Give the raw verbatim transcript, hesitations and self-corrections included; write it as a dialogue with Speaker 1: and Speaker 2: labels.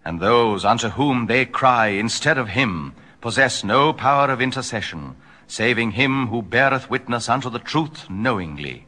Speaker 1: And those unto whom they cry instead of him possess no power of intercession, saving him who beareth witness unto the truth knowingly.